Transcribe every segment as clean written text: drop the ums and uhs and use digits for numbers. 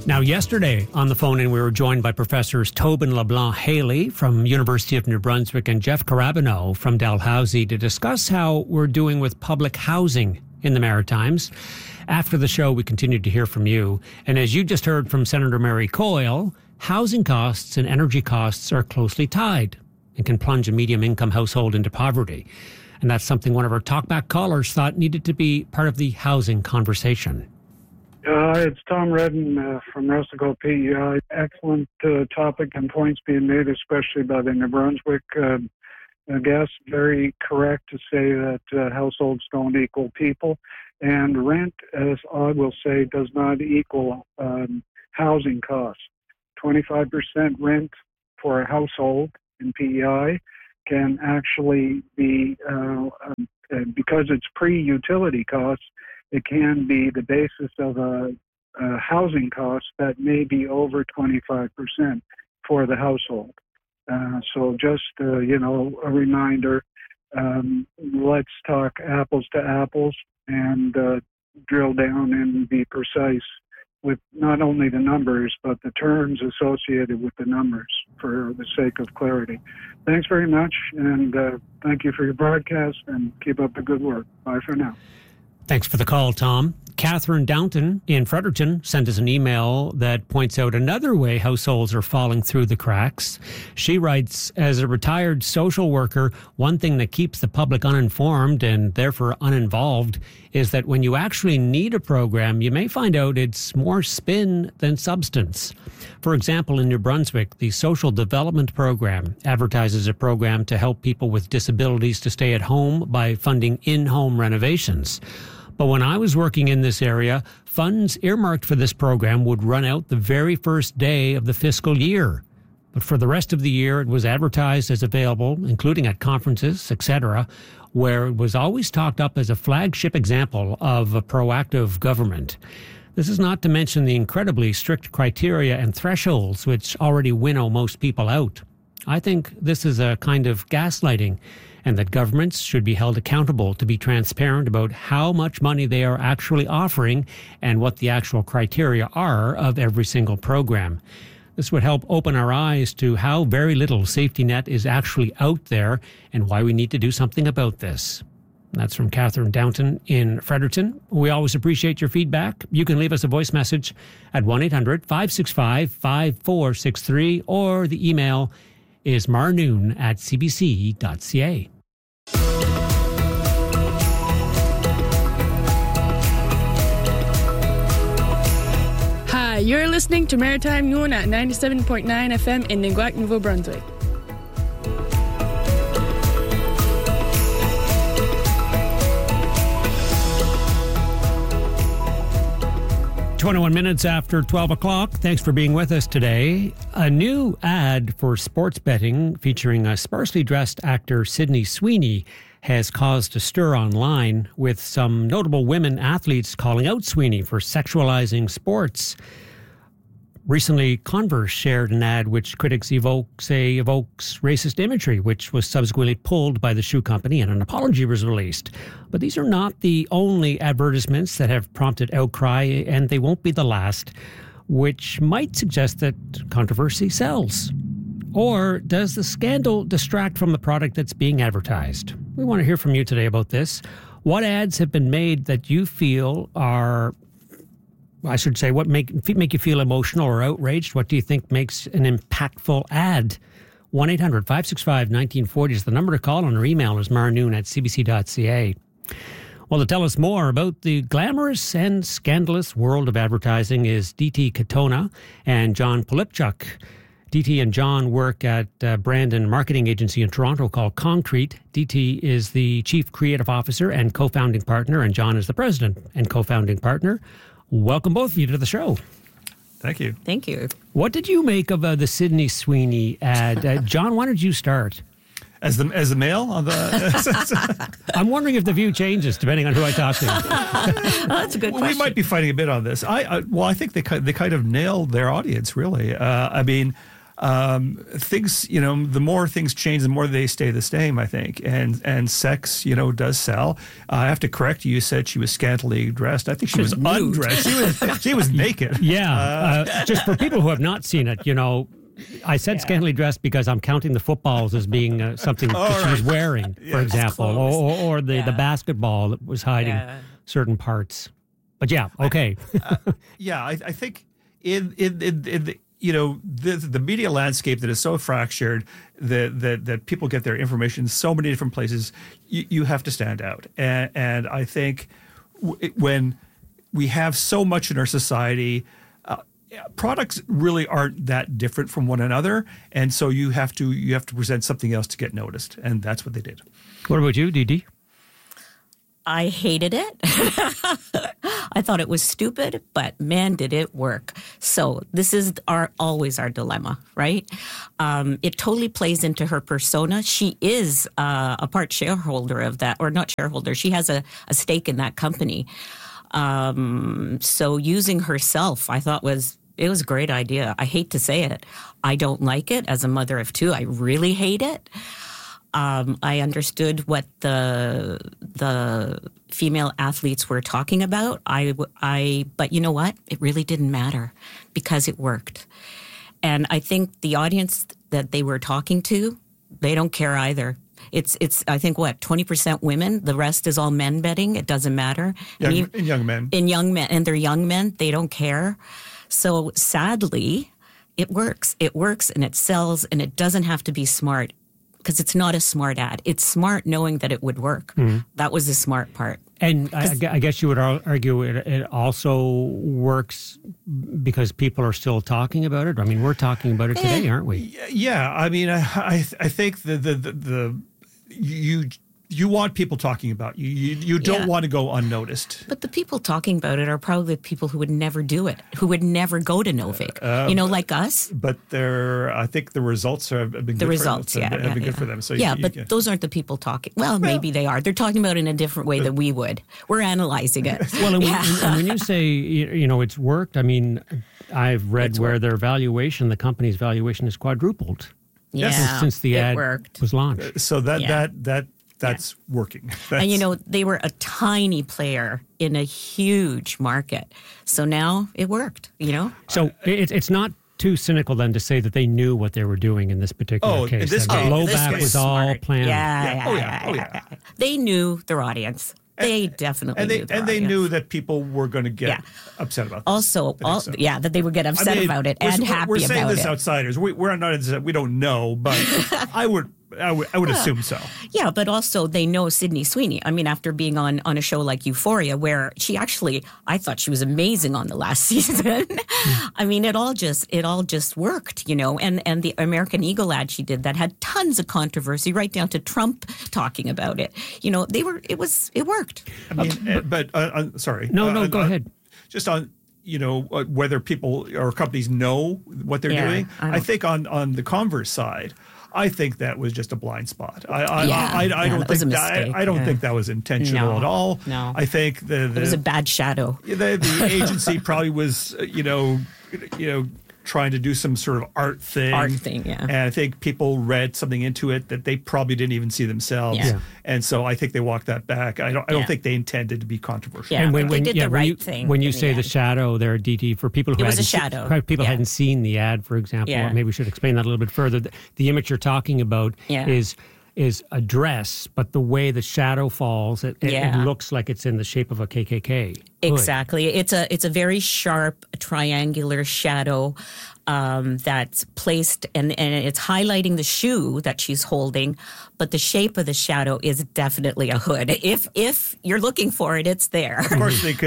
Now, yesterday on the phone-in, we were joined by Professors Tobin LeBlanc-Haley from University of New Brunswick and Jeff Carabino from Dalhousie to discuss how we're doing with public housing in the Maritimes. After the show, we continued to hear from you. And as you just heard from Senator Mary Coyle, housing costs and energy costs are closely tied and can plunge a medium-income household into poverty. And that's something one of our talkback callers thought needed to be part of the housing conversation. It's Tom Redden from Rustico PEI. Excellent topic and points being made, especially by the New Brunswick guest. Very correct to say that households don't equal people. And rent, as I will say, does not equal housing costs. 25% rent for a household in PEI can actually be, because it's pre-utility costs, it can be the basis of a housing cost that may be over 25% for the household. So just, a reminder, let's talk apples to apples and drill down and be precise with not only the numbers, but the terms associated with the numbers for the sake of clarity. Thanks very much, and thank you for your broadcast, and keep up the good work. Bye for now. Thanks for the call, Tom. Catherine Downton in Fredericton sent us an email that points out another way households are falling through the cracks. She writes, as a retired social worker, one thing that keeps the public uninformed and therefore uninvolved is that when you actually need a program, you may find out it's more spin than substance. For example, in New Brunswick, the Social Development Program advertises a program to help people with disabilities to stay at home by funding in-home renovations. But when I was working in this area, funds earmarked for this program would run out the very first day of the fiscal year. But for the rest of the year, it was advertised as available, including at conferences, etc., where it was always talked up as a flagship example of a proactive government. This is not to mention the incredibly strict criteria and thresholds which already winnow most people out. I think this is a kind of gaslighting, and that governments should be held accountable to be transparent about how much money they are actually offering and what the actual criteria are of every single program. This would help open our eyes to how very little safety net is actually out there and why we need to do something about this. That's from Catherine Downton in Fredericton. We always appreciate your feedback. You can leave us a voice message at 1-800-565-5463 or the email is marnoon@cbc.ca. Hi, you're listening to Maritime Noon at 97.9 FM in Niguac, Nouveau Brunswick. "21 minutes after 12 o'clock. Thanks for being with us today. A new ad for sports betting featuring a sparsely dressed actor, Sydney Sweeney, has caused a stir online, with some notable women athletes calling out Sweeney for sexualizing sports. Recently, Converse shared an ad which critics evokes racist imagery, which was subsequently pulled by the shoe company and an apology was released. But these are not the only advertisements that have prompted outcry, and they won't be the last, which might suggest that controversy sells. Or does the scandal distract from the product that's being advertised? We want to hear from you today about this. What ads have been made that you feel are, what make you feel emotional or outraged? What do you think makes an impactful ad? 1-800-565-1940 is the number to call, and our email is marnoon@cbc.ca. Well, to tell us more about the glamorous and scandalous world of advertising is DT Katona and John Polipchuk. DT and John work at a brand and marketing agency in Toronto called Concrete. DT is the chief creative officer and co-founding partner, and John is the president and co-founding partner. Welcome both of you to the show. Thank you. Thank you. What did you make of the Sydney Sweeney ad? John, why don't you start? As the male on the, I'm wondering if the view changes depending on who I talk to. That's a good question. We might be fighting a bit on this. I think they kind of nailed their audience, really. things, the more things change, the more they stay the same, I think. And sex, does sell. I have to correct you. You said she was scantily dressed. I think she was undressed. She was naked. Yeah. Just for people who have not seen it, I said scantily dressed because I'm counting the footballs as being something that she was wearing, for example, or the basketball that was hiding certain parts. But okay. I think in the media landscape that is so fractured that people get their information in so many different places, you have to stand out. And I think when we have so much in our society, products really aren't that different from one another, and so you have to present something else to get noticed, and that's what they did. What about you, Dee? I hated it. I thought it was stupid, but man, did it work. So this is always our dilemma, right? It totally plays into her persona. She is a part shareholder of that, or not shareholder. She has a stake in that company. So using herself, I thought it was a great idea. I hate to say it. I don't like it. As a mother of two, I really hate it. I understood what the female athletes were talking about. But you know what? It really didn't matter because it worked. And I think the audience that they were talking to, they don't care either. It's I think 20% women. The rest is all men betting. It doesn't matter. Young men. And they're young men. They don't care. So sadly, it works. It works and it sells, and it doesn't have to be smart because it's not a smart ad. It's smart knowing that it would work. Mm-hmm. That was the smart part. And I guess you would argue it also works because people are still talking about it. I mean, we're talking about it today, aren't we? Yeah. I mean, I think you want people talking about you. You don't want to go unnoticed. But the people talking about it are probably the people who would never do it, who would never go to Novik, like us. But I think the results have been good for them. So those aren't the people talking. Well, maybe they are. They're talking about it in a different way than we would. We're analyzing it. Well, and when you say, it's worked, I mean, I've read where their valuation, the company's valuation, is quadrupled. Since the ad was launched. So that's working. And, they were a tiny player in a huge market. So now it worked, So it's not too cynical then to say that they knew what they were doing in this particular case. This blowback was all planned. Yeah. They knew their audience. They definitely knew and they knew that people were going to get upset about this. Also, that they would get upset about it and happy about it. We're saying this outsiders. We're not. We don't know, but I would assume so. Yeah, but also they know Sydney Sweeney. I mean, after being on a show like Euphoria, where I thought she was amazing on the last season. I mean, it all just worked, And the American Eagle ad she did that had tons of controversy, right down to Trump talking about it. It worked. I mean, sorry. No, go ahead. Just on. Whether people or companies know what they're doing. I think on the Converse side, I think that was just a blind spot. I don't think that was intentional at all. No, I think it was a bad shadow. The agency probably was, trying to do some sort of art thing. And I think people read something into it that they probably didn't even see themselves. Yeah. And so I think they walked that back. I don't think they intended to be controversial. Yeah, and they did the right thing. When you say the shadow there, DT, for people who hadn't seen the ad, for example, or maybe we should explain that a little bit further. The image you're talking about is a dress, but the way the shadow falls, it looks like it's in the shape of a KKK hood. Exactly. It's a very sharp triangular shadow that's placed, and it's highlighting the shoe that she's holding, but the shape of the shadow is definitely a hood. If you're looking for it, it's there. Of course, the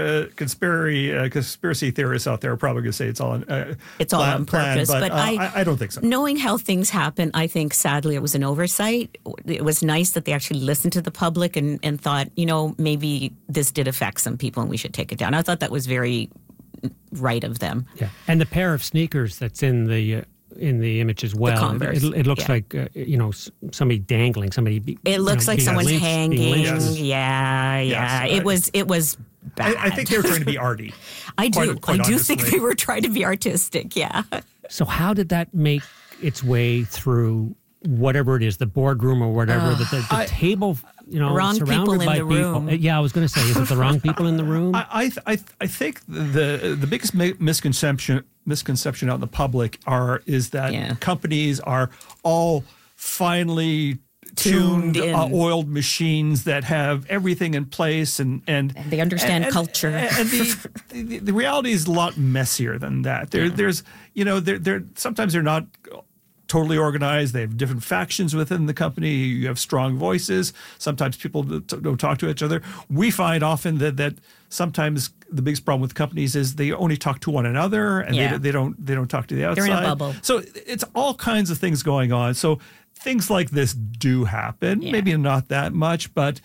conspiracy theorists out there are probably going to say it's all on purpose, but I don't think so. Knowing how things happen, I think sadly it was an oversight. It was nice that they actually listened to the public and thought, maybe this did affect some people and we should take it down. I thought that was very right of them. Yeah, and the pair of sneakers that's in the image as well. The Converse. It looks like somebody dangling. It looks like someone's hanging. Yes. Yeah. It was bad. I think they were trying to be arty. I do. Quite I do honestly. think they were trying to be artistic. Yeah. So how did that make its way through whatever it is, the boardroom or whatever, the table, wrong surrounded people in by the room. Yeah, I was going to say, is it the wrong people in the room? I think the biggest misconception out in the public is that companies are all finely tuned, oiled machines that have everything in place and they understand culture. And the reality is a lot messier than that. There's sometimes they're not totally organized. They have different factions within the company. You have strong voices. Sometimes people don't talk to each other. We find often that sometimes the biggest problem with companies is they only talk to one another and they don't talk to the outside. They're in a bubble. So it's all kinds of things going on. So things like this do happen. Yeah. Maybe not that much, but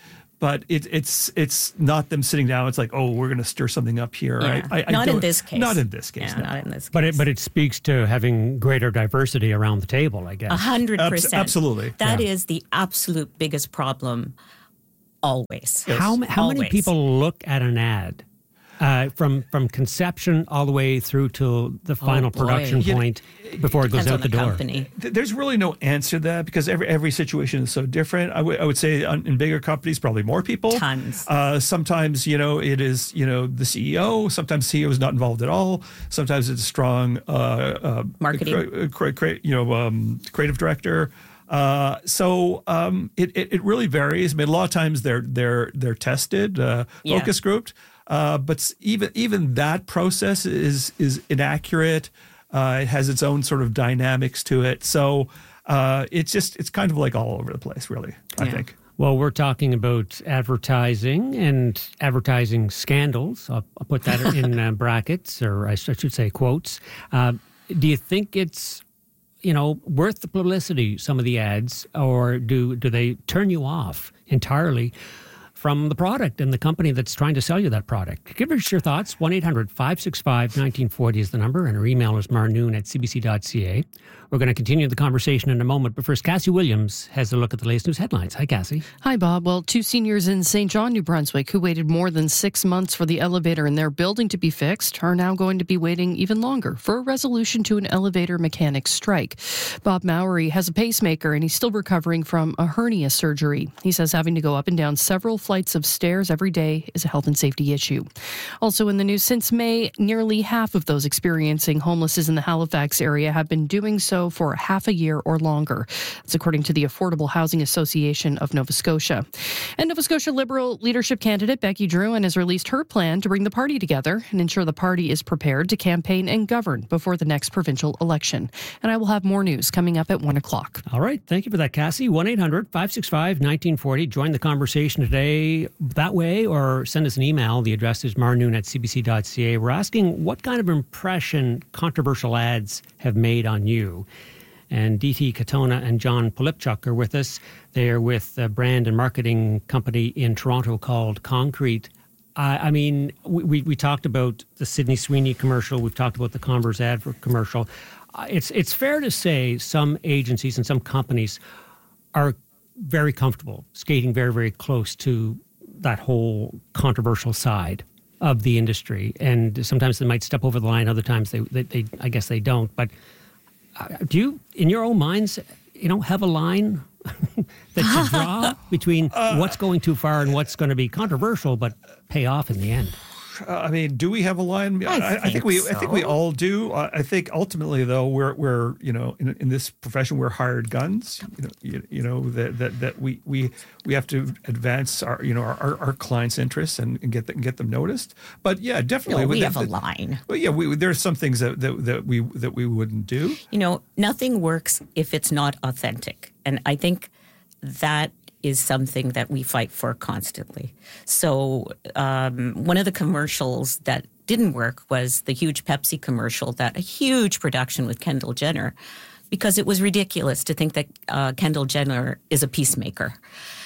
it's not them sitting down. It's like, oh, we're going to stir something up here. Yeah. Not in this case. Not in this case. Yeah, no. Not in this case. But it speaks to having greater diversity around the table, I guess. 100%. Absolutely. That is the absolute biggest problem. Always. Yes. How many people look at an ad? From conception all the way through to the final production point before it goes out the door. Company. There's really no answer to that because every situation is so different. I would say in bigger companies, probably more people. Tons. Sometimes, it is, the CEO. Sometimes CEO is not involved at all. Sometimes it's a strong marketing, creative director. So it really varies. I mean, a lot of times they're tested, focus grouped. But even that process is inaccurate. It has its own sort of dynamics to it. So it's kind of like all over the place, really, I think. Well, we're talking about advertising and advertising scandals. I'll put that in brackets, or I should say quotes. Do you think it's worth the publicity, some of the ads, or do they turn you off entirely from the product and the company that's trying to sell you that product? Give us your thoughts. 1-800-565-1940 is the number, and our email is marnoon@cbc.ca. We're going to continue the conversation in a moment, but first, Cassie Williams has a look at the latest news headlines. Hi, Cassie. Hi, Bob. Well, 2 seniors in St. John, New Brunswick, who waited more than 6 months for the elevator in their building to be fixed, are now going to be waiting even longer for a resolution to an elevator mechanic strike. Bob Mowry has a pacemaker, and he's still recovering from a hernia surgery. He says having to go up and down several flights of stairs every day is a health and safety issue. Also in the news, since May, nearly half of those experiencing homelessness in the Halifax area have been doing so for half a year or longer. That's according to the Affordable Housing Association of Nova Scotia. And Nova Scotia Liberal leadership candidate Becky Drouin has released her plan to bring the party together and ensure the party is prepared to campaign and govern before the next provincial election. And I will have more news coming up at 1 o'clock. All right. Thank you for that, Cassie. 1-800-565-1940. Join the conversation today that way, or send us an email. The address is marnoon@cbc.ca. We're asking what kind of impression controversial ads have made on you. And DT Katona and John Polipchuk are with us. They're with a brand and marketing company in Toronto called Concrete. I mean, we talked about the Sydney Sweeney commercial. We've talked about the Converse ad for commercial. It's fair to say some agencies and some companies are very comfortable skating very, very close to that whole controversial side of the industry. And sometimes they might step over the line. Other times they I guess they don't. But do you, in your own minds, have a line that you draw between what's going too far and what's going to be controversial but pay off in the end? I mean, do we have a line? I think we all do. I think ultimately, though, we're in this profession, we're hired guns. That we have to advance our clients' interests and get them noticed. But yeah, definitely we have a line. Well, yeah, there's some things that we wouldn't do. Nothing works if it's not authentic, and I think that is something that we fight for constantly. So one of the commercials that didn't work was the huge Pepsi commercial, a huge production with Kendall Jenner, because it was ridiculous to think that Kendall Jenner is a peacemaker.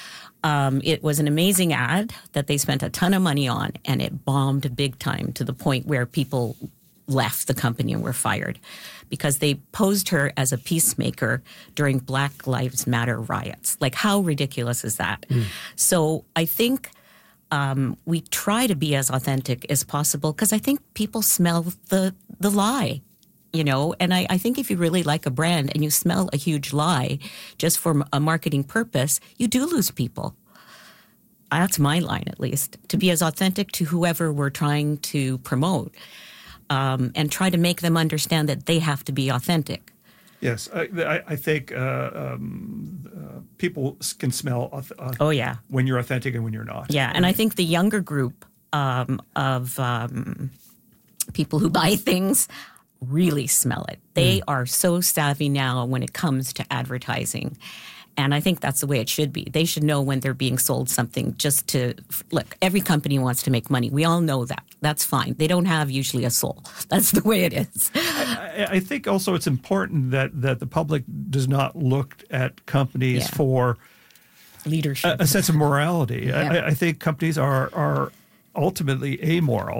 It was an amazing ad that they spent a ton of money on, and it bombed big time to the point where people left the company and were fired because they posed her as a peacemaker during Black Lives Matter riots. Like, how ridiculous is that? So I think we try to be as authentic as possible because I think people smell the lie, and I think if you really like a brand and you smell a huge lie just for a marketing purpose, you do lose people. That's my line, at least, to be as authentic to whoever we're trying to promote and try to make them understand that they have to be authentic. Yes, I think people can smell when you're authentic and when you're not. Yeah, and I think the younger group of people who buy things really smell it. They are so savvy now when it comes to advertising. And I think that's the way it should be. They should know when they're being sold something just to, look, every company wants to make money. We all know that. That's fine. They don't have usually a soul. That's the way it is. I think also it's important that the public does not look at companies for leadership, a sense of morality. Yeah. I think companies are ultimately amoral.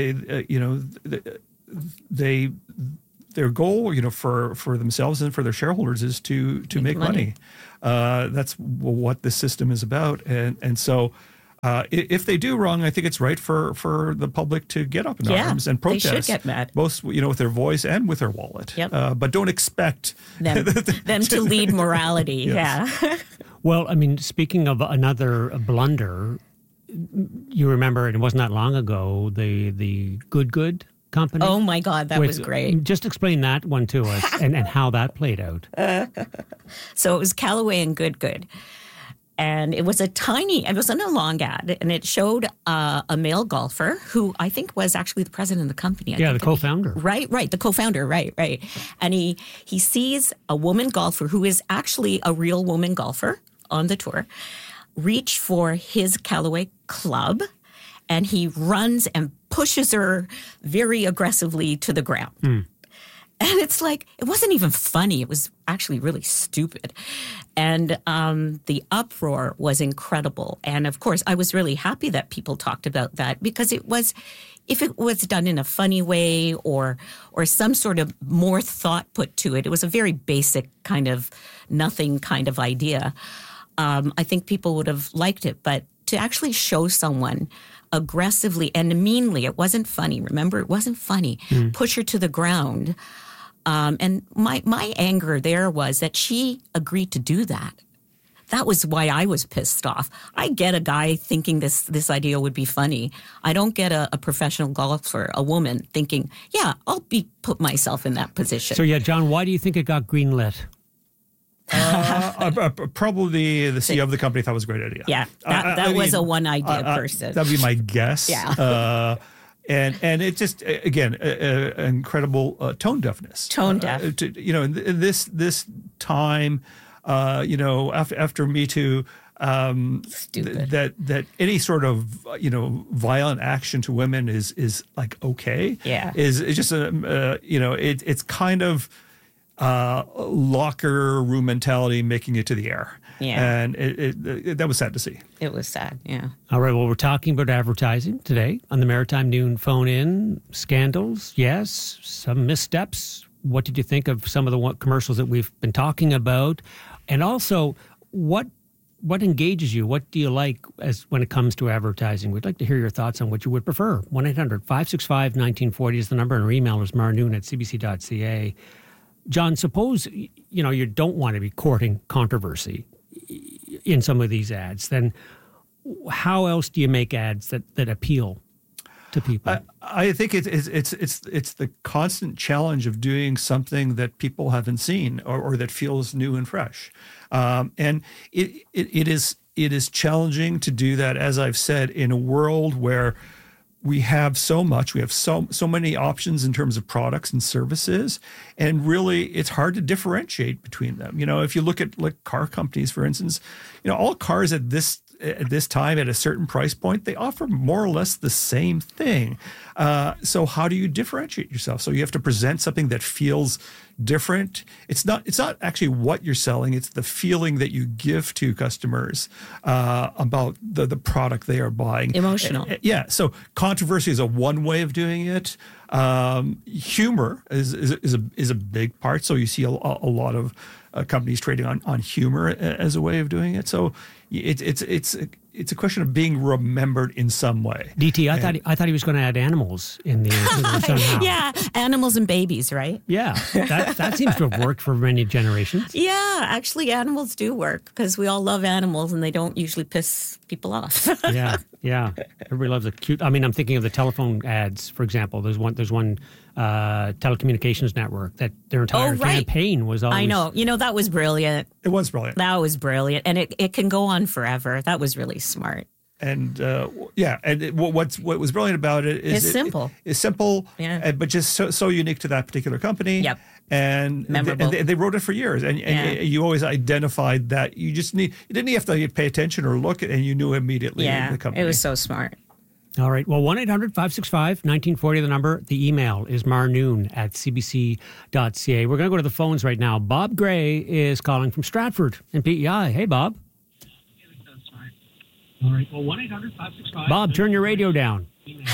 Their goal, for themselves and for their shareholders is to make money. That's what this system is about. And so if they do wrong, I think it's right for the public to get up in arms and protest. They should get mad. Both, with their voice and with their wallet. Yep. But don't expect them to lead morality. Yes. Yeah. Well, speaking of another blunder, you remember, it wasn't that long ago, the Good company. Oh my God, that was great. Just explain that one to us and how that played out. So it was Callaway and Good. And it wasn't a long ad, and it showed a male golfer who I think was actually the president of the company. The co-founder. Right, the co-founder, right. And he sees a woman golfer who is actually a real woman golfer on the tour reach for his Callaway club, and he runs and pushes her very aggressively to the ground. And it's like, it wasn't even funny. It was actually really stupid. And the uproar was incredible. And of course, I was really happy that people talked about that because if it was done in a funny way or some sort of more thought put to it, it was a very basic kind of nothing kind of idea. I think people would have liked it. But to actually show someone aggressively and meanly, it wasn't funny. Remember, it wasn't funny. Push her to the ground. And my anger there was that she agreed to do that. That was why I was pissed off. I get a guy thinking this idea would be funny. I don't get a professional golfer, a woman, thinking, I'll put myself in that position. So, John, why do you think it got greenlit? Probably the CEO of the company thought it was a great idea. Yeah, that was a one idea person. That'd be my guess. Yeah. And it just, again, incredible tone deafness. Tone deaf. In this time, after Me Too, stupid. That any sort of violent action to women is like okay. Yeah. Is just it's kind of locker room mentality making it to the air. Yeah. And it that was sad to see. It was sad, yeah. All right, well, we're talking about advertising today on the Maritime Noon phone-in. Scandals, yes. Some missteps. What did you think of some of the commercials that we've been talking about? And also, what engages you? What do you like when it comes to advertising? We'd like to hear your thoughts on what you would prefer. 1-800-565-1940 is the number, and our email is marnoon@cbc.ca. John, suppose, you don't want to be courting controversy in some of these ads, then how else do you make ads that appeal to people? I think it's the constant challenge of doing something that people haven't seen or that feels new and fresh. And it is challenging to do that, as I've said, in a world where we have so many options in terms of products and services, and really it's hard to differentiate between them. If you look at like car companies, for instance, all cars at this time at a certain price point, they offer more or less the same thing. So how do you differentiate yourself? So you have to present something that feels different. It's not actually what you're selling. It's the feeling that you give to customers about the product they are buying. Emotional. Yeah. So controversy is one way of doing it. Humor is a big part. So you see a lot of companies trading on humor as a way of doing it. So it's it's a question of being remembered in some way. DT, I thought he was going to add animals in the somehow. Yeah, animals and babies, right? Yeah, that seems to have worked for many generations. Yeah, actually, animals do work because we all love animals and they don't usually piss people off. Yeah. Everybody loves a cute. I mean, I'm thinking of the telephone ads, for example. There's one telecommunications network that their entire campaign was always. I know. That was brilliant. It was brilliant. That was brilliant, and it can go on forever. That was really smart. And what was brilliant about it is it's simple. It's simple, yeah. But just so unique to that particular company. Yep. And memorable. They wrote it for years, and you always identified that you didn't have to pay attention or look, and you knew immediately the company. It was so smart. All right. Well, 1-800-565-1940, the number. The email is marnoon@cbc.ca. We're going to go to the phones right now. Bob Gray is calling from Stratford in PEI. Hey, Bob. All right. Well, 1-800-565. Bob, turn your radio down.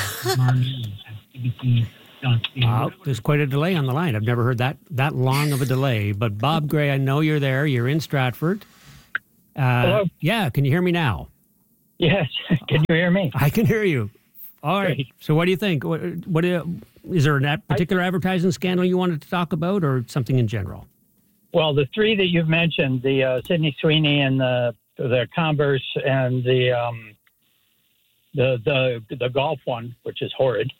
Wow, there's quite a delay on the line. I've never heard that long of a delay. But Bob Gray, I know you're there. You're in Stratford. Hello? Yeah, can you hear me now? Yes. Can you hear me? I can hear you. All right. Great. So what do you think? What is there a particular advertising scandal you wanted to talk about or something in general? Well, the three that you've mentioned, the Sydney Sweeney and the Converse and the golf one, which is horrid.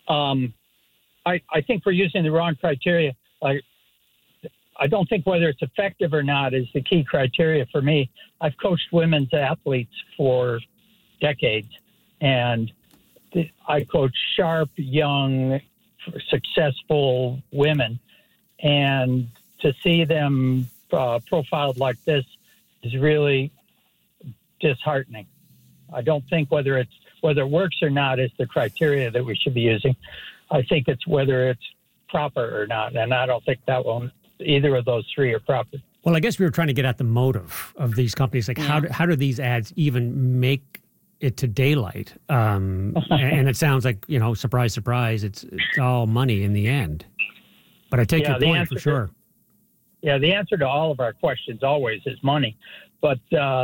I think we're using the wrong criteria. I don't think whether it's effective or not is the key criteria for me. I've coached women's athletes for decades, and I coach sharp, young, successful women, and to see them profiled like this is really disheartening. I don't think whether it works or not is the criteria that we should be using. I think it's whether it's proper or not, and I don't think either of those three are proper. Well, I guess we were trying to get at the motive of these companies. Like, how do these ads even make it to daylight? And it sounds like, surprise, surprise, it's all money in the end. But I take your point for sure. The answer to all of our questions always is money. But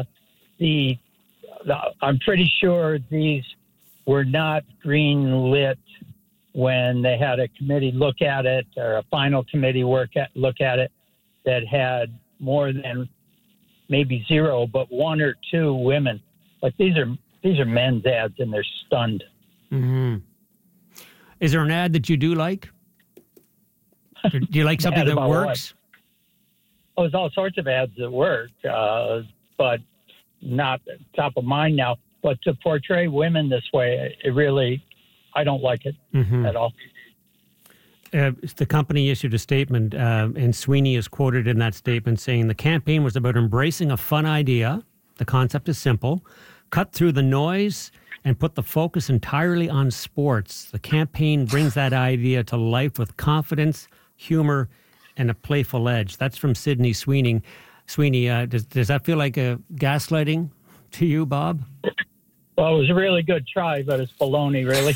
I'm pretty sure these were not green lit when they had a committee look at it or a final committee look at it that had more than maybe zero, but one or two women. Like these are men's ads, and they're stunned. Mm-hmm. Is there an ad that you do like? Do you like something that works? Oh, there's all sorts of ads that work, but not top of mind now. But to portray women this way, I don't like it at all. The company issued a statement, and Sweeney is quoted in that statement saying the campaign was about embracing a fun idea. The concept is simple. Cut through the noise and put the focus entirely on sports. The campaign brings that idea to life with confidence, humor, and a playful edge. That's from Sydney Sweeney. Sweeney, does that feel like a gaslighting to you, Bob? Well, it was a really good try, but it's baloney, really.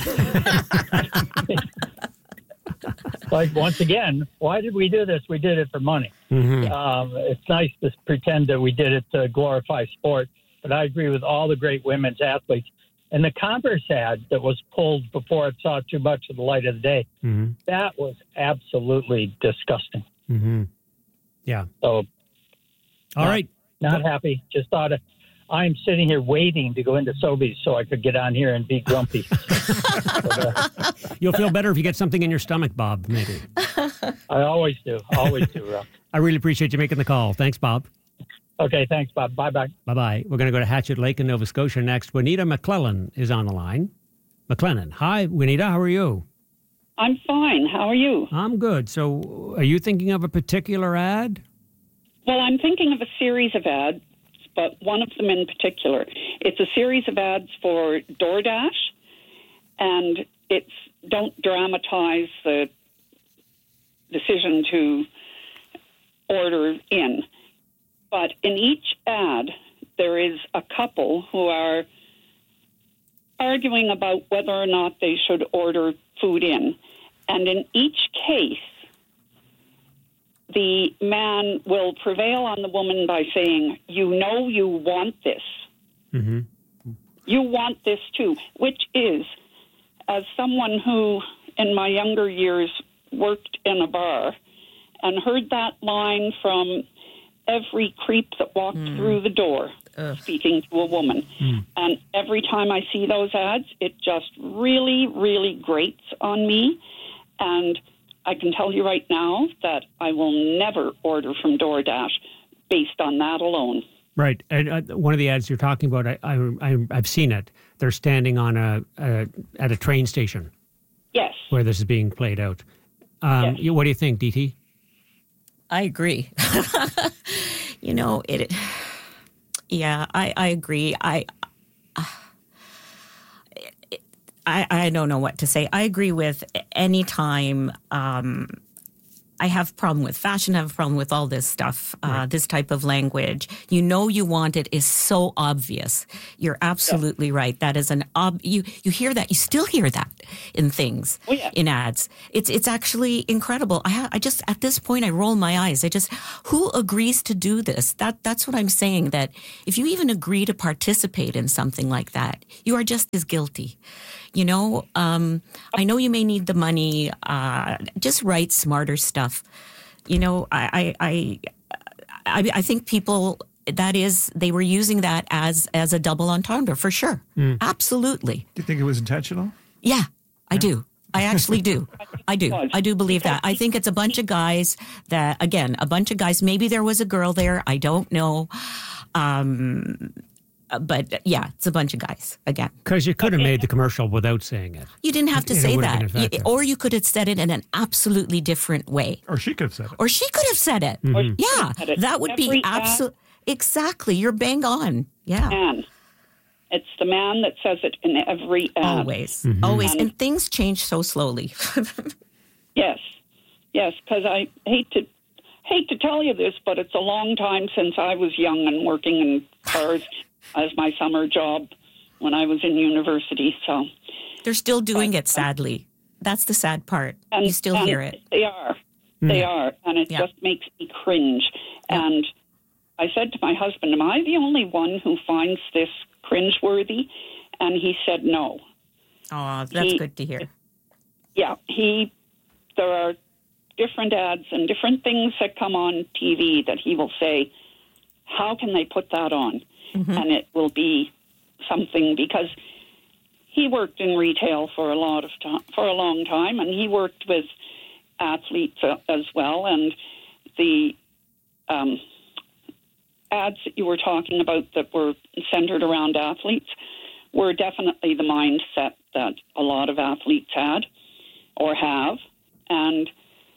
Like, once again, why did we do this? We did it for money. Mm-hmm. It's nice to pretend that we did it to glorify sport, but I agree with all the great women's athletes. And the Converse ad that was pulled before it saw too much of the light of the day, that was absolutely disgusting. Mm-hmm. Yeah. So, all right. Not happy. Just thought I'm sitting here waiting to go into Sobeys so I could get on here and be grumpy. You'll feel better if you get something in your stomach, Bob, maybe. I always do. Rob. I really appreciate you making the call. Thanks, Bob. Okay, thanks, Bob. Bye-bye. Bye-bye. We're going to go to Hatchet Lake in Nova Scotia next. Juanita McClellan is on the line. McClellan. Hi, Juanita. How are you? I'm fine. How are you? I'm good. So are you thinking of a particular ad? Well, I'm thinking of a series of ads, but one of them in particular. It's a series of ads for DoorDash, and it's don't dramatize the decision to order in. But in each ad, there is a couple who are arguing about whether or not they should order food in. And in each case, the man will prevail on the woman by saying, you know you want this. Mm-hmm. You want this too, which is, as someone who in my younger years worked in a bar and heard that line from every creep that walked through the door speaking to a woman. And every time I see those ads, it just really, really grates on me. And I can tell you right now that I will never order from DoorDash based on that alone. Right. And one of the ads you're talking about, I've seen it. They're standing on at a train station. Yes. Where this is being played out. Yes. What do you think, DT? I agree. I agree. I don't know what to say. I agree with any time I have a problem with fashion, I have a problem with all this stuff, this type of language. You want it is so obvious. You're absolutely right. That is you hear that, you still hear that in things, in ads. It's actually incredible. I just, at this point, I roll my eyes. Who agrees to do this? That's what I'm saying, that if you even agree to participate in something like that, you are just as guilty. I know you may need the money. Just write smarter stuff. I think people, they were using that as a double entendre for sure. Absolutely. Do you think it was intentional? Yeah, I do. I actually do. I do believe that. I think it's a bunch of guys maybe there was a girl there. I don't know. But yeah, it's a bunch of guys again. Because you could have made the commercial without saying it. You didn't have to say that. Or you could have said it in an absolutely different way. Or she could have said it. Mm-hmm. Yeah, that would be absolutely. Exactly. You're bang on. Yeah. Man. It's the man that says it in every ad. Always. Mm-hmm. Always. And things change so slowly. Yes, because I hate to tell you this, but it's a long time since I was young and working in cars as my summer job when I was in university. So they're still doing it, sadly. That's the sad part. You still hear it. They are. They are. And it just makes me cringe. Yeah. And I said to my husband, am I the only one who finds this cringeworthy? And he said no. Oh, that's good to hear. Yeah. There are different ads and different things that come on TV that he will say, how can they put that on? Mm-hmm. And it will be something, because he worked in retail for a long time, and he worked with athletes as well. And the ads that you were talking about that were centered around athletes were definitely the mindset that a lot of athletes had or have. And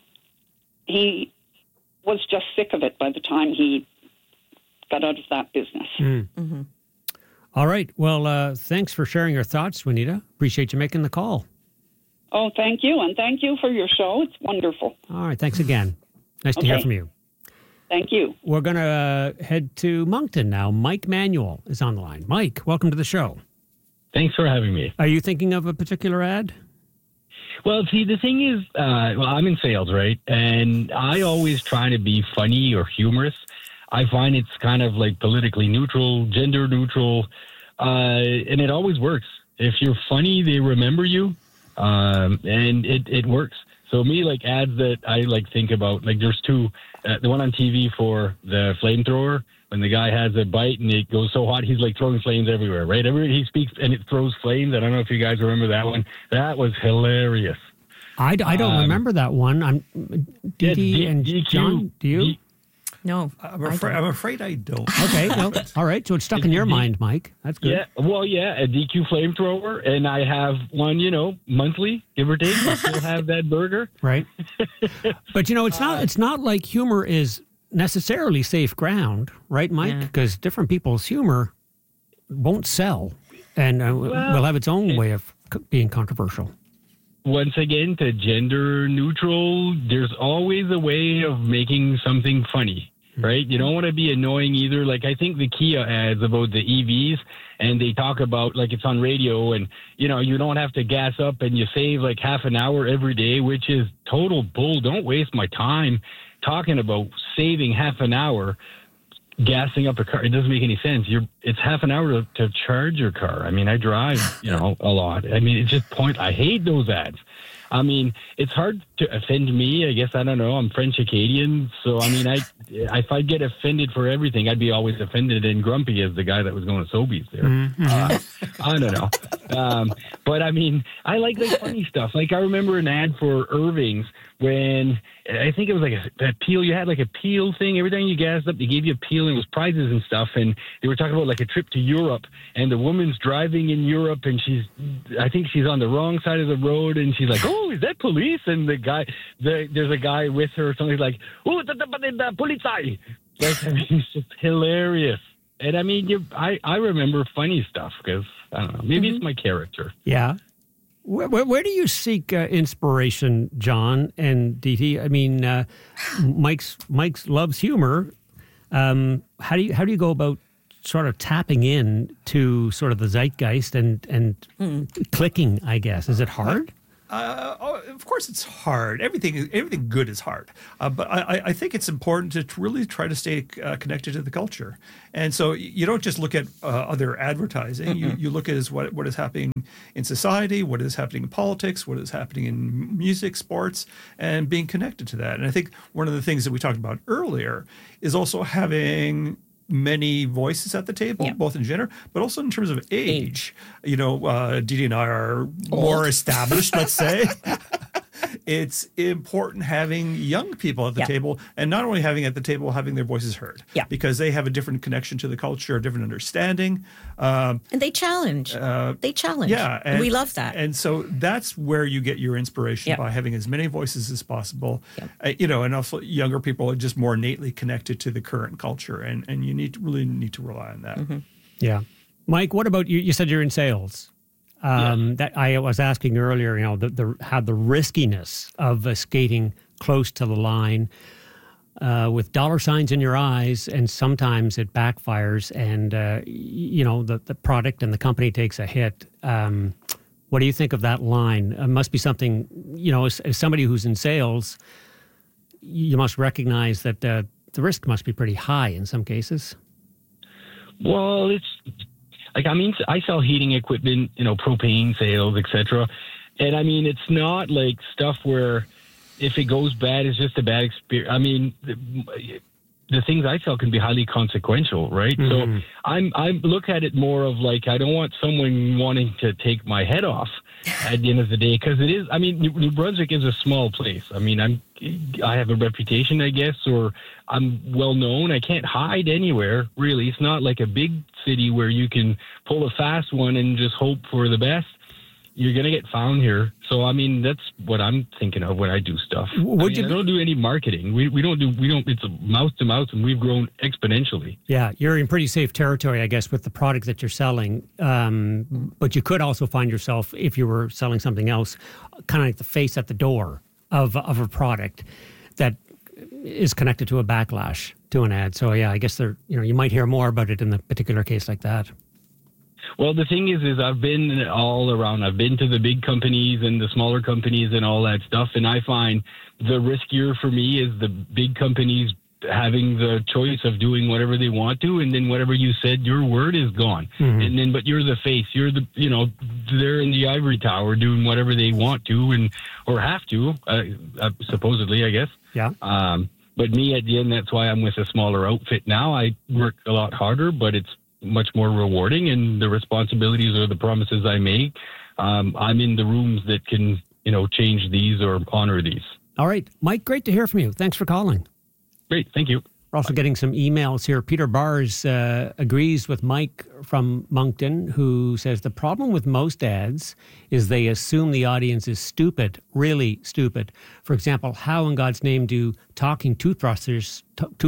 he was just sick of it by the time he got out of that business. Mm-hmm. All right. Well, thanks for sharing your thoughts, Juanita. Appreciate you making the call. Oh, thank you. And thank you for your show. It's wonderful. All right. Thanks again. Nice to hear from you. Thank you. We're going to head to Moncton now. Mike Manuel is on the line. Mike, welcome to the show. Thanks for having me. Are you thinking of a particular ad? Well, see, the thing is, I'm in sales, right? And I always try to be funny or humorous. I find it's kind of like politically neutral, gender neutral, and it always works. If you're funny, they remember you, and it works. So me, like ads that I like think about, like there's two, the one on TV for the flamethrower, when the guy has a bite and it goes so hot, he's like throwing flames everywhere, right? He speaks and it throws flames. I don't know if you guys remember that one. That was hilarious. I don't remember that one. Dee and John, do you? No. I'm afraid I don't. Okay, well, all right. So it's stuck in your mind, Mike. That's good. Yeah, well, yeah, a DQ flamethrower, and I have one, monthly, give or take. I still have that burger. Right. But, it's not like humor is necessarily safe ground, right, Mike? Because different people's humor won't sell and will have its own way of being controversial. Once again, to gender neutral, there's always a way of making something funny, right? You don't want to be annoying either. Like, I think the Kia ads about the EVs, and they talk about, like, it's on radio, and, you don't have to gas up, and you save, like, half an hour every day, which is total bull. Don't waste my time talking about saving half an hour. gassing up a car. It doesn't make any sense. It's half an hour to charge your car. I mean, I drive, a lot. I mean, it's just I hate those ads. I mean, it's hard to offend me. I guess, I don't know. I'm French-Acadian. So, I mean, if I get offended for everything, I'd be always offended and grumpy as the guy that was going to Sobeys there. Mm-hmm. I don't know. But, I mean, I like funny stuff. Like, I remember an ad for Irving's when I think it was like a peel. You had like a peel thing. Every time you gassed up, they gave you a peel and it was prizes and stuff. And they were talking about like a trip to Europe. And the woman's driving in Europe and I think she's on the wrong side of the road. And she's like, oh, is that police? And there's a guy with her or something like, oh, the polizei. Like, I mean, it's just hilarious. And I mean, I remember funny stuff because, I don't know, maybe it's my character. Yeah. Where do you seek inspiration, John and Dee? I mean, Mike's loves humor. How do you go about sort of tapping in to sort of the zeitgeist and clicking? I guess, is it hard? Of course, it's hard. Everything good is hard. But I think it's important to really try to stay connected to the culture. And so you don't just look at other advertising. Mm-hmm. You look at what is happening in society, what is happening in politics, what is happening in music, sports, and being connected to that. And I think one of the things that we talked about earlier is also having many voices at the table, both in gender, but also in terms of age. Dee Dee and I are more established, let's say. It's important having young people at the table, and not only having their voices heard, because they have a different connection to the culture, a different understanding. And they challenge. Yeah. And we love that. And so that's where you get your inspiration, by having as many voices as possible. And also younger people are just more innately connected to the current culture, and you really need to rely on that. Mm-hmm. Yeah. Mike, what about you? You said you're in sales. That I was asking earlier, how the riskiness of skating close to the line with dollar signs in your eyes, and sometimes it backfires, and the product and the company takes a hit. What do you think of that line? It must be something, as somebody who's in sales, you must recognize that the risk must be pretty high in some cases. Well, I sell heating equipment, propane sales, etc. And I mean, it's not like stuff where if it goes bad, it's just a bad experience. I mean, the things I sell can be highly consequential, right? Mm-hmm. So I look at it more of like, I don't want someone wanting to take my head off at the end of the day, because it is. I mean, New Brunswick is a small place. I mean, I have a reputation, I guess, or I'm well known. I can't hide anywhere, really. It's not like a big city where you can pull a fast one and just hope for the best. You're going to get found here. So, I mean, that's what I'm thinking of when I do stuff. I don't do any marketing. We don't, it's mouth to mouth, and we've grown exponentially. Yeah, you're in pretty safe territory, I guess, with the product that you're selling. But you could also find yourself, if you were selling something else, kind of like the face at the door of a product that is connected to a backlash to an ad. So, yeah, I guess you might hear more about it in the particular case like that. Well, the thing is I've been all around. I've been to the big companies and the smaller companies and all that stuff. And I find the riskier for me is the big companies having the choice of doing whatever they want to. And then whatever you said, your word is gone. Mm-hmm. But you're the face. You're they're in the ivory tower doing whatever they want to or have to, supposedly, I guess. Yeah. But me, at the end, that's why I'm with a smaller outfit now. I work a lot harder, but it's much more rewarding, and the responsibilities or the promises I make, I'm in the rooms that can, change these or honor these. All right. Mike, great to hear from you. Thanks for calling. Great. Thank you. We're also getting some emails here. Peter Bars agrees with Mike from Moncton, who says the problem with most ads is they assume the audience is stupid, really stupid. For example, how in God's name do talking toothbrushes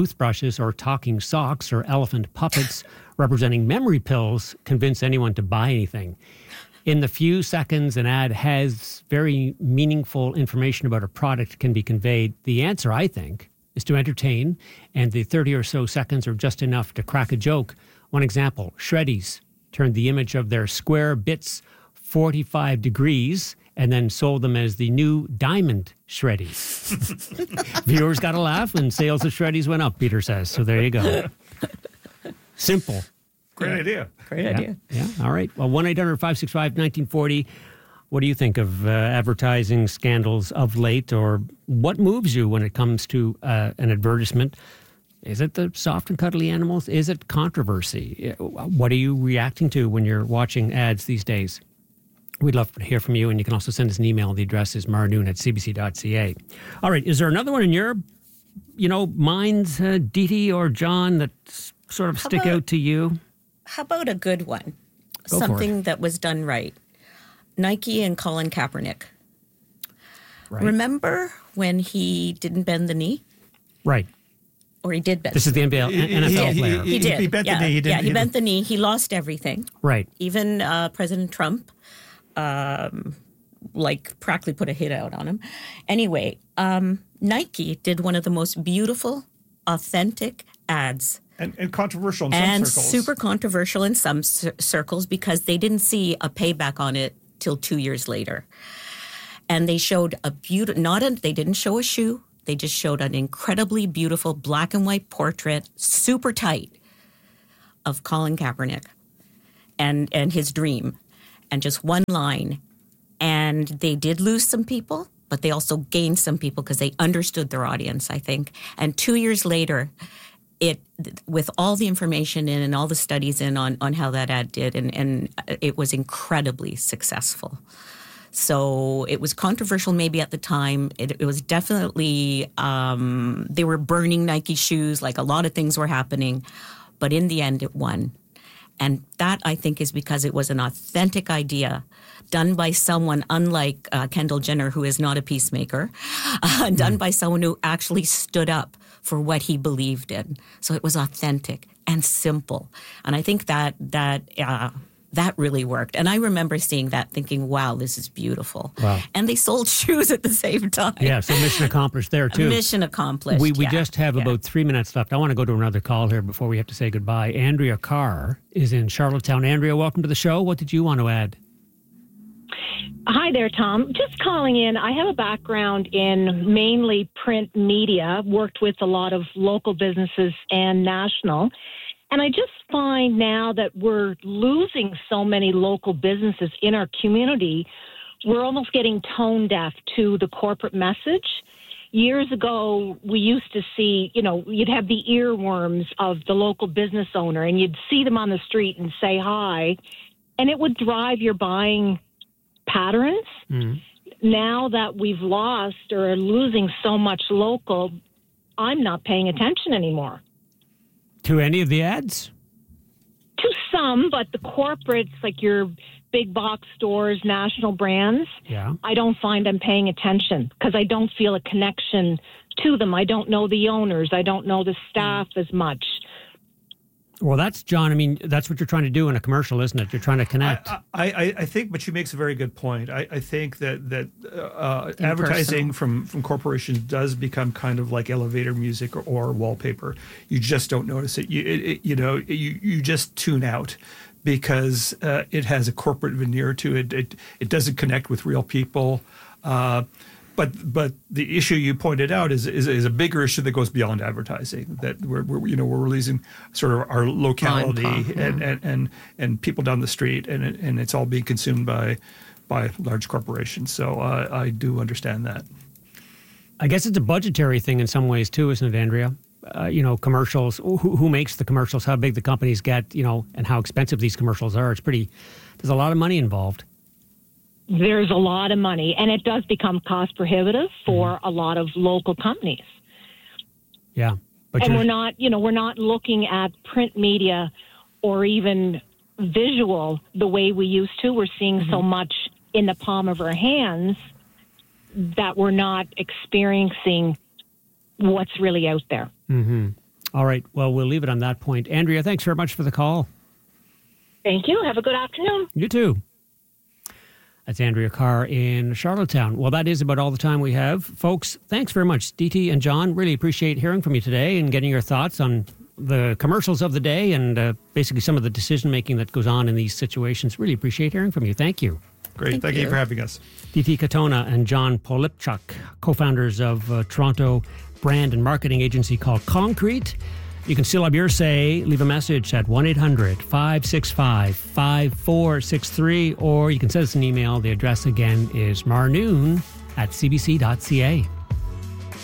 or talking socks or elephant puppets representing memory pills convince anyone to buy anything? In the few seconds an ad has very meaningful information about a product can be conveyed, the answer, I think, is to entertain, and the 30 or so seconds are just enough to crack a joke. One example, Shreddies turned the image of their square bits 45 degrees and then sold them as the new diamond Shreddies. Viewers got a laugh and sales of Shreddies went up, Peter says. So there you go. Simple. Great idea. Great idea. Yeah. All right. Well, 1-800-565-1940. What do you think of advertising scandals of late, or what moves you when it comes to an advertisement? Is it the soft and cuddly animals? Is it controversy? What are you reacting to when you're watching ads these days? We'd love to hear from you, and you can also send us an email. The address is marnoon@cbc.ca. All right. Is there another one in your, minds, Dee or John, that sort of stick out to you? How about a good one? Go for Something it. that was done right. Nike and Colin Kaepernick. Right. Remember when he didn't bend the knee? Right. Or he did bend This is the NFL player. He did. He bent the knee. He bent the knee. He lost everything. Right. Even President Trump, practically put a hit out on him. Anyway, Nike did one of the most beautiful, authentic ads. And controversial in some and circles. Super controversial in some circles because they didn't see a payback on it till 2 years later. And they showed they didn't show a shoe. They just showed an incredibly beautiful black and white portrait, super tight, of Colin Kaepernick and his dream, and just one line. And they did lose some people, but they also gained some people because they understood their audience, I think. And 2 years later, with all the information in and all the studies in on how that ad did, and it was incredibly successful. So it was controversial maybe at the time. It was definitely, they were burning Nike shoes, like a lot of things were happening. But in the end, it won. And that, I think, is because it was an authentic idea done by someone unlike Kendall Jenner, who is not a peacemaker, done by someone who actually stood up for what he believed in. So it was authentic and simple. And I think that really worked. And I remember seeing that thinking, wow, this is beautiful. Wow. And they sold shoes at the same time. Yeah, so mission accomplished there, too. Mission accomplished. We just have about 3 minutes left. I want to go to another call here before we have to say goodbye. Andrea Carr is in Charlottetown. Andrea, welcome to the show. What did you want to add? Hi there, Tom. Just calling in. I have a background in mainly print media, worked with a lot of local businesses and national. And I just find now that we're losing so many local businesses in our community, we're almost getting tone deaf to the corporate message. Years ago, we used to see, you'd have the earworms of the local business owner, and you'd see them on the street and say hi, and it would drive your buying patterns. Now that we've lost or are losing so much local, I'm not paying attention anymore. To any of the ads? To some, but the corporates, like your big box stores, national brands, I don't find I'm paying attention because I don't feel a connection to them. I don't know the owners. I don't know the staff as much. Well, that's, John, I mean, that's what you're trying to do in a commercial, isn't it? You're trying to connect. I think, but she makes a very good point. I think that advertising from corporations does become kind of like elevator music or wallpaper. You just don't notice it. You just tune out because it has a corporate veneer to it. It doesn't connect with real people. But the issue you pointed out is a bigger issue that goes beyond advertising. That we're releasing sort of our locality and people down the street, and it's all being consumed by large corporations. So I do understand that. I guess it's a budgetary thing in some ways too, isn't it, Andrea? Commercials. Who makes the commercials? How big the companies get? And how expensive these commercials are. There's a lot of money involved. There's a lot of money, and it does become cost prohibitive for a lot of local companies. Yeah. And we're not looking at print media or even visual the way we used to. We're seeing so much in the palm of our hands that we're not experiencing what's really out there. Mm-hmm. All right. Well, we'll leave it on that point. Andrea, thanks very much for the call. Thank you. Have a good afternoon. You too. That's Andrea Carr in Charlottetown. Well, that is about all the time we have. Folks, thanks very much. DT and John, really appreciate hearing from you today and getting your thoughts on the commercials of the day and basically some of the decision-making that goes on in these situations. Really appreciate hearing from you. Thank you. Great. Thank you for having us. DT Katona and John Polipchuk, co-founders of Toronto brand and marketing agency called Concrete. You can still have your say. Leave a message at 1-800-565-5463, or you can send us an email. The address again is marnoon@cbc.ca.